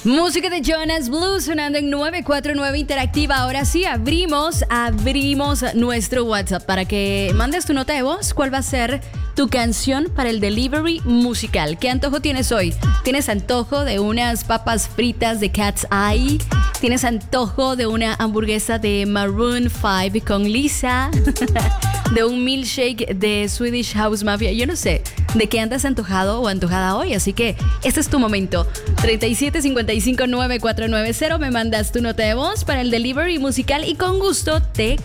Música de Jonas Blue sonando en 949 Interactiva. Ahora sí, abrimos nuestro WhatsApp para que mandes tu nota de voz. ¿Cuál va a ser tu canción para el delivery musical? ¿Qué antojo tienes hoy? ¿Tienes antojo de unas papas fritas de Cat's Eye? ¿Tienes antojo de una hamburguesa de Maroon 5 con Lisa? ¿De un milkshake de Swedish House Mafia? Yo no sé de qué andas antojado o antojada hoy, así que este es tu momento. 37559490, me mandas tu nota de voz para el delivery musical y con gusto te